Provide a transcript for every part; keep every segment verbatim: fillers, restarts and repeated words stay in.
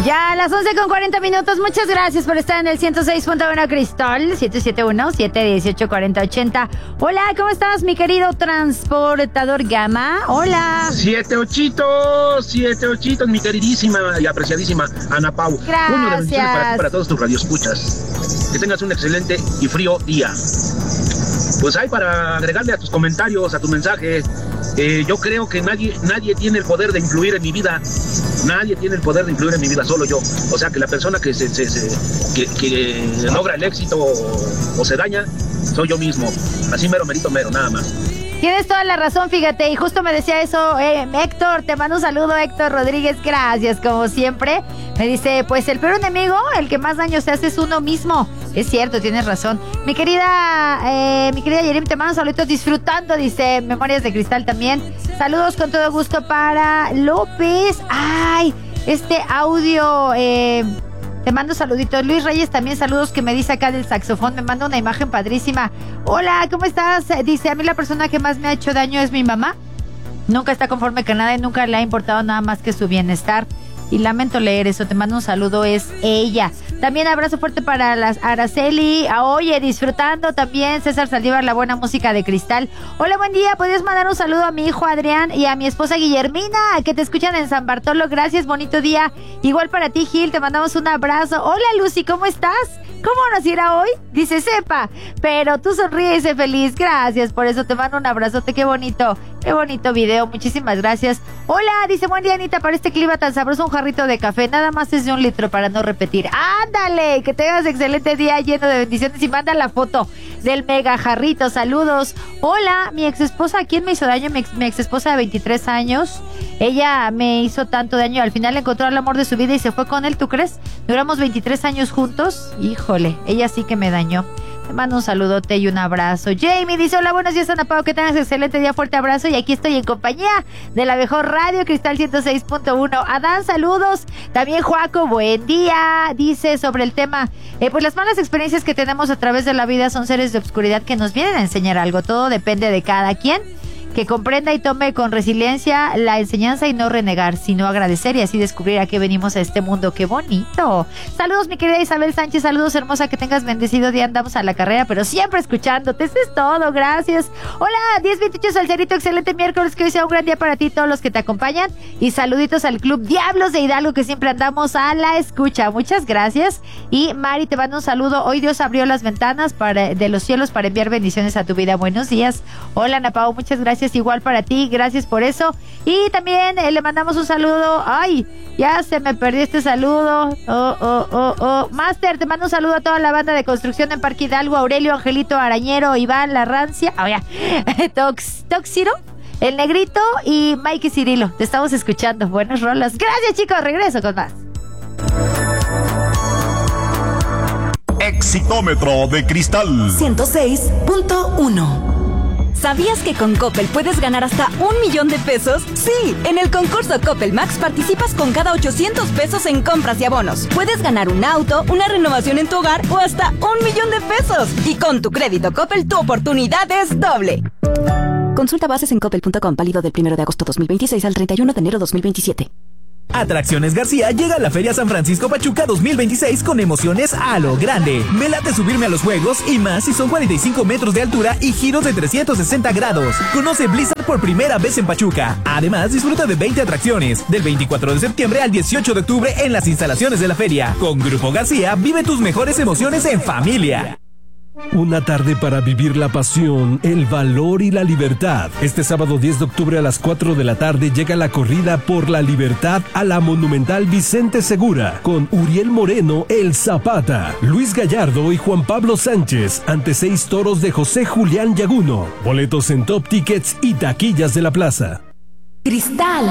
Ya a las once con cuarenta minutos, muchas gracias por estar en el ciento seis punto uno Cristal, siete siete uno, siete uno ocho, cuatro cero ocho cero. Hola, ¿cómo estás, mi querido transportador Gama? Hola. Siete ochitos, siete ochitos, mi queridísima y apreciadísima Ana Pau. Gracias. Uno de bendiciones para ti, para todos tus radioescuchas. Que tengas un excelente y frío día. Pues hay para agregarle a tus comentarios, a tu mensaje. Eh, yo creo que nadie, nadie tiene el poder de influir en mi vida. Nadie tiene el poder de influir en mi vida, solo yo. O sea que la persona que se, se, se que, que logra el éxito o, o se daña, soy yo mismo. Así mero, merito, mero, nada más. Tienes toda la razón, fíjate, y justo me decía eso, eh, Héctor, te mando un saludo, Héctor Rodríguez, gracias, como siempre. Me dice, pues el peor enemigo, el que más daño se hace es uno mismo. Es cierto, tienes razón. Mi querida, eh, mi querida Yerim, te mando saluditos disfrutando, dice Memorias de Cristal también. Saludos con todo gusto para López. Ay, este audio, eh... te mando saluditos. Luis Reyes también saludos, que me dice acá del saxofón. Me manda una imagen padrísima. Hola, ¿cómo estás? Dice, a mí la persona que más me ha hecho daño es mi mamá. Nunca está conforme con nada y nunca le ha importado nada más que su bienestar. Y lamento leer eso, te mando un saludo, es ella. También abrazo fuerte para las Araceli. Ah, oye, disfrutando también César Saldívar, la buena música de Cristal. Hola, buen día, ¿podrías mandar un saludo a mi hijo Adrián y a mi esposa Guillermina, que te escuchan en San Bartolo? Gracias, bonito día. Igual para ti, Gil, te mandamos un abrazo. Hola, Lucy, ¿cómo estás? ¿Cómo nos irá hoy? Dice, sepa, pero tú sonríe y sé feliz. Gracias, por eso te mando un abrazote, qué bonito. Qué bonito video, muchísimas gracias. Hola, dice, buen día, Anita, para este clima tan sabroso, un jarrito de café, nada más es de un litro para no repetir. ¡Ándale! Que tengas excelente día lleno de bendiciones y manda la foto del mega jarrito. Saludos. Hola, mi ex esposa, ¿quién me hizo daño? Mi ex, mi ex esposa de veintitrés años. Ella me hizo tanto daño, al final encontró el amor de su vida y se fue con él, ¿tú crees? Duramos veintitrés años juntos. Híjole, ella sí que me dañó. Te mando un saludote y un abrazo. Jamie dice, hola, buenos días, Ana Pau, que tengas excelente día, fuerte abrazo. Y aquí estoy en compañía de la mejor radio, Cristal ciento seis punto uno. Adán, saludos. También Joaco, buen día. Dice sobre el tema, eh, pues las malas experiencias que tenemos a través de la vida son seres de oscuridad que nos vienen a enseñar algo. Todo depende de cada quien, que comprenda y tome con resiliencia la enseñanza y no renegar, sino agradecer y así descubrir a qué venimos a este mundo. ¡Qué bonito! Saludos, mi querida Isabel Sánchez, saludos, hermosa, que tengas bendecido día, andamos a la carrera, pero siempre escuchándote, eso es todo, gracias. Hola, diez veintiocho Salcerito, excelente miércoles, que hoy sea un gran día para ti, todos los que te acompañan, y saluditos al Club Diablos de Hidalgo, que siempre andamos a la escucha, muchas gracias. Y Mari, te mando un saludo, hoy Dios abrió las ventanas para, de los cielos para enviar bendiciones a tu vida, buenos días. Hola, Ana Pau, muchas gracias. Igual para ti, gracias por eso. Y también eh, le mandamos un saludo. Ay, ya se me perdió este saludo. Oh, oh, oh, oh. Master, te mando un saludo a toda la banda de construcción en Parque Hidalgo, Aurelio, Angelito, Arañero, Iván, La Rancia, oh, ya. Tox, Toxiro, El Negrito y Mike Cirilo. Te estamos escuchando. Buenas rolas. Gracias, chicos. Regreso con más. Exitómetro de Cristal ciento seis punto uno. ¿Sabías que con Coppel puedes ganar hasta un millón de pesos? Sí, en el concurso Coppel Max participas con cada ochocientos pesos en compras y abonos. Puedes ganar un auto, una renovación en tu hogar o hasta un millón de pesos. Y con tu crédito Coppel, tu oportunidad es doble. Consulta bases en coppel punto com, válido del primero de agosto dos mil veintiséis al treinta y uno de enero dos mil veintisiete. Atracciones García llega a la Feria San Francisco Pachuca dos mil veintiséis con emociones a lo grande. Me late subirme a los juegos y más si son cuarenta y cinco metros de altura y giros de trescientos sesenta grados. Conoce Blizzard por primera vez en Pachuca. Además, disfruta de veinte atracciones del veinticuatro de septiembre al dieciocho de octubre en las instalaciones de la feria. Con Grupo García, vive tus mejores emociones en familia. Una tarde para vivir la pasión, el valor y la libertad. Este sábado diez de octubre a las cuatro de la tarde llega la corrida por la libertad a la Monumental Vicente Segura, con Uriel Moreno, El Zapata, Luis Gallardo y Juan Pablo Sánchez, ante seis toros de José Julián Yaguno. Boletos en Top Tickets y taquillas de la plaza. Cristal.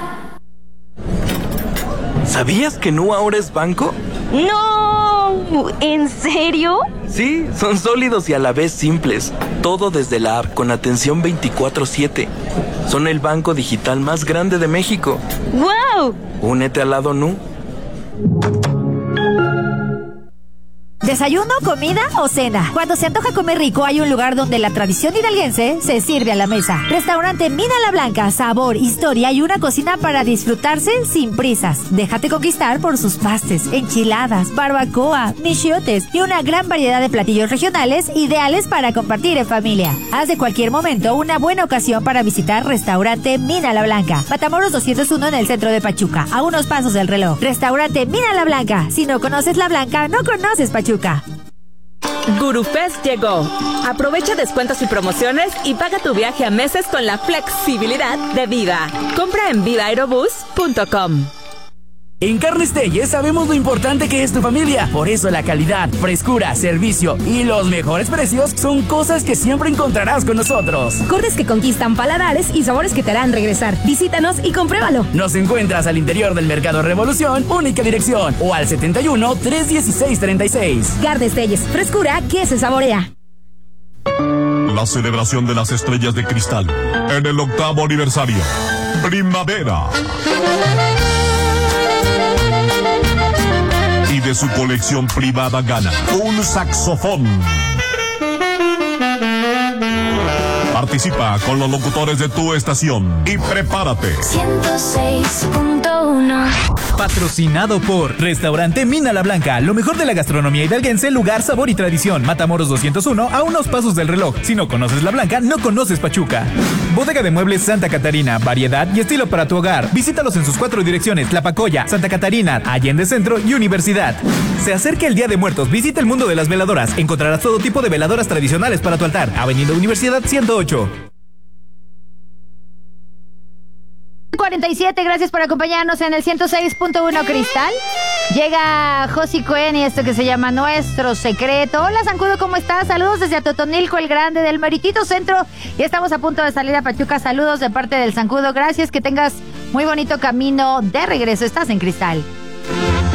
¿Sabías que Nu ahora es banco? ¡No! ¿En serio? Sí, son sólidos y a la vez simples. Todo desde la app con atención veinticuatro siete. Son el banco digital más grande de México. ¡Wow! Únete al lado Nu. ¿Desayuno, comida o cena? Cuando se antoja comer rico, hay un lugar donde la tradición hidalguense se sirve a la mesa. Restaurante Mina La Blanca, sabor, historia y una cocina para disfrutarse sin prisas. Déjate conquistar por sus pastes, enchiladas, barbacoa, michiotes y una gran variedad de platillos regionales ideales para compartir en familia. Haz de cualquier momento una buena ocasión para visitar Restaurante Mina La Blanca. Matamoros doscientos uno en el centro de Pachuca, a unos pasos del reloj. Restaurante Mina La Blanca. Si no conoces La Blanca, no conoces Pachuca. GuruFest llegó. Aprovecha descuentos y promociones y paga tu viaje a meses con la flexibilidad de Viva. Compra en viva aerobús punto com. En Carnes Telles sabemos lo importante que es tu familia. Por eso la calidad, frescura, servicio y los mejores precios son cosas que siempre encontrarás con nosotros. Cortes que conquistan paladares y sabores que te harán regresar. Visítanos y compruébalo. Nos encuentras al interior del Mercado Revolución, única dirección, o al setenta y uno, trescientos dieciséis, treinta y seis. Carnes Telles, frescura que se saborea. La celebración de las estrellas de cristal en el octavo aniversario. Primavera. Y de su colección privada gana un saxofón. Participa con los locutores de tu estación y prepárate. ciento seis punto uno. Patrocinado por Restaurante Mina La Blanca, lo mejor de la gastronomía hidalguense, lugar, sabor y tradición. Matamoros doscientos uno, a unos pasos del reloj. Si no conoces La Blanca, no conoces Pachuca. Bodega de Muebles Santa Catarina, variedad y estilo para tu hogar. Visítalos en sus cuatro direcciones: Tlapacoya, Santa Catarina, Allende Centro y Universidad. Se acerca el Día de Muertos, visita el mundo de las veladoras. Encontrarás todo tipo de veladoras tradicionales para tu altar. Avenida Universidad ciento ocho. cuarenta y siete, gracias por acompañarnos en el ciento seis punto uno Cristal. Llega Josi Cohen y esto que se llama Nuestro Secreto. Hola, Zancudo, ¿cómo estás? Saludos desde Atotonilco el Grande, del Meritito Centro. Y estamos a punto de salir a Pachuca. Saludos de parte del Zancudo. Gracias, que tengas muy bonito camino de regreso. Estás en Cristal.